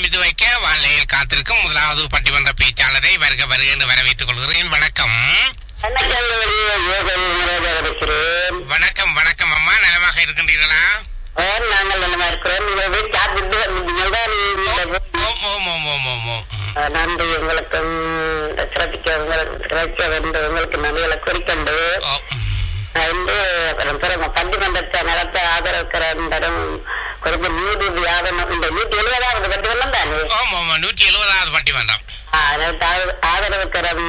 ஆரம்பித்து வைக்க வானிலையில் காத்திருக்கும் முதலாவது பட்டிமன்ற பேச்சாளரை வருக வருக என்று வரவேற்றுக் கொள்கிறேன். வணக்கம். வணக்கம் வணக்கம் அம்மா, நலமாக இருக்கின்றீர்களா? நாங்கள் நல்லமா இருக்கிறோம். நன்றி. உங்களுக்கும் உங்களுக்கு நன்றிகளை குறிக்கொண்டு பட்டிமன்றத்தை நடத்த ஆதரவுக்கிறோம். கொஞ்சம் 170வது பட்டிமன்றம் தானே? 170வது பட்டிமன்றம். ஆதரவுக்கிறோம்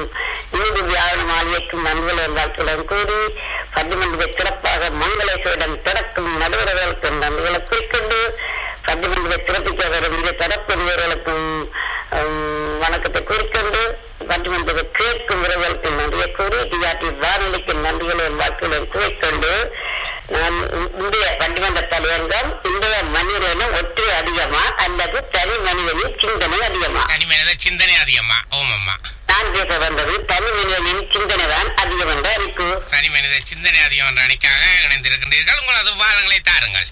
ஆழ்வைக்கும் நன்றிகளை வாழ்த்துடன் கூறி பட்டிமன்றத்தை சிறப்பாக மங்களேஸ்வரிடம் திறக்கும் நடுவர்களுக்கும் நன்றிகளை குறிக்கொண்டு பட்டிமன்றத்தை சிறப்பிக்க வரும் இரு தரப்புரியர்களுக்கும் வணக்கத்தை குறிக்கொண்டு பட்டிமன்றத்தை கேட்கும் உறவுகளுக்கும் நன்றியை கூறி டிஆர்டி வானொலிக்கு நன்றிகளை வாழ்த்துடன் குறிக்கொண்டு நான் இந்திய பட்டிமன்ற தலைவர்கள் இந்திய மனிதனும் ஒற்றை அதிகமா அல்லது தனி மனிதனின் சிந்தனை அதிகமா? தனி மனித சிந்தனை அதிகமா? ஓமம்மா, நான் பேச வந்தது தனி மனிதனின் சிந்தனை தான் அதிகம் என்ற அறிப்பு. தனி மனித சிந்தனை அதிகம் என்ற அணிக்காக இணைந்திருக்கின்றீர்கள். உங்களது வாதங்களை தாருங்கள்.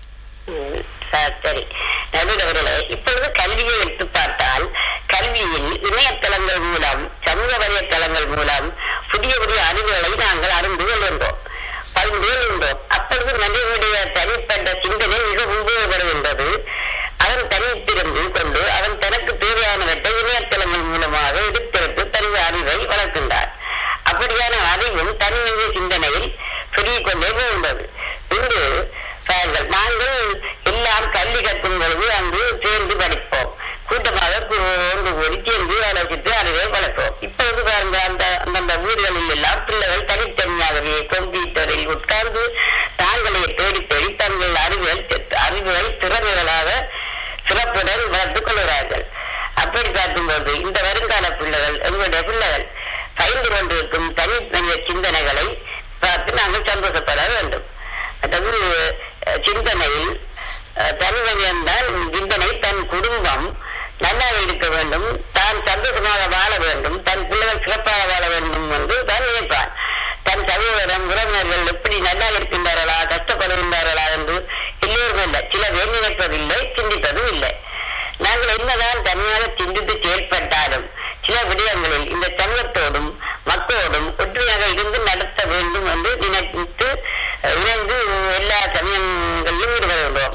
சரி நடுவர்களே, இப்பொழுது கல்வியை எடுத்து பார்த்தால் கல்வியில் இணையதளங்கள் மூலம் சமூக வலைத்தளங்கள் மூலம் புதிய புதிய அறிவுகளை நாங்கள் அறிந்து கொள்கின்றோம், பகிர்ந்து கொள்கின்றோம். அப்பொழுது மனிதனுடைய தனிப்பட்ட சிந்தனை மிக உபயோகப்படுகின்றது. அவன் தனித்திருந்து கொண்டு அவன் தனக்கு தேவையானவற்றை இணையதளங்கள் மூலமாக எடுத்தெடுத்து தனது அறிவை வளர்க்கின்றார். அப்படியான அறிவும் தனிமனித சிந்தனையில் பெருகி கொண்டே போகின்றது. இன்று நாங்கள் எல்லாம் கல்வி கற்கும் பொழுது அங்கு சேர்ந்து படிப்போம், கூட்டமாக ஒன்று கூடி சேர்ந்து ஆலோசித்து அறிவை வளர்ப்போம். இப்பொழுது பாருங்க, அந்தந்த ஊர்களில் எல்லாம் பிள்ளைகள் தனித்தனியாகவே கம்ப்யூட்டரில் உட்கார்ந்து தாங்களே தேடி தேடி தங்கள் அறிவுகளை திறமைகளாக சிறப்புடன் வளர்த்துக் கொள்கிறார்கள். அப்படி பார்க்கும்போது இந்த வருங்கால பிள்ளைகள், எங்களுடைய பிள்ளைகள் பயிர்ந்து கொண்டிருக்கும் தனித்தனிய சிந்தனைகளை பார்த்து நாங்கள் சந்தோஷப்பட வேண்டும். அதாவது சிந்தனையில் தனிமனிதன் தான் சிந்தனை தன் குடும்பம் நல்லாக இருக்க வேண்டும், தான் சந்தோஷமாக வாழ வேண்டும், தன் பிள்ளைகள் சிறப்பாக வாழ வேண்டும் என்று தான் நினைப்பான். தன் சகோதரன் உறவினர்கள் எப்படி நல்லா இருக்கின்றார்களா கஷ்டப்படுகின்றார்களா என்று எல்லோரும் இல்லை, சில பேர் நினைப்பதில்லை, சிந்திப்பதும் இல்லை. நாங்கள் என்னதான் தனியாக சிந்தித்து செயல்பட்டாலும் சில விடயங்களில் இந்த சங்கத்தோடும் மக்களோடும் ஒற்றுமையாக இருந்து நடத்த வேண்டும் என்று நினைத்து இணைந்து எல்லா சமயங்களிலும் ஈடுபடுகின்றோம்.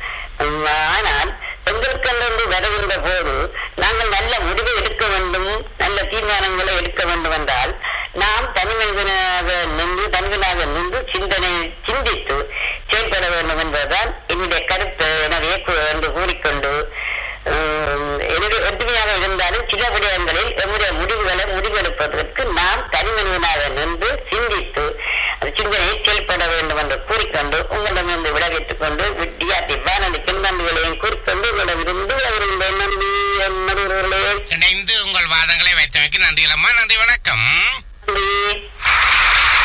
ஆனால் எங்களுக்கென்று வருகின்ற போது நாங்கள் நல்ல முடிவை எடுக்க வேண்டும், நல்ல தீர்மானங்களை எடுக்க வேண்டும் என்றால் நாம் தனிமனிதனாக நின்று சிந்தனை சிந்தித்து செயல்பட வேண்டும் என்பதுதான் என்னுடைய கருத்து. எனவே என்று கூறிக்கொண்டு என்னுடைய ஒற்றுமையாக இருந்தாலும் சில விடயங்களில் நம்முடைய முடிவுகளை முடிவெடுப்பதற்கு நாம் தனிமனிதனாக நின்று சிந்தித்து அந்த சிந்தனையை செயல்பட வேண்டும் என்று கூறிக்கொண்டு உங்களிடமிருந்து விடைபெற்றுக் கொண்டு டிஆர்டி வானொலிக்கு நன்றிகளையும் கூறிக்கொண்டு உங்களிடமிருந்து அவர்களுடைய நன்றி நடுவர்களே. இணைந்து உங்கள் வாதங்களை வைத்தமைக்கு நன்றி. நன்றி, வணக்கம்.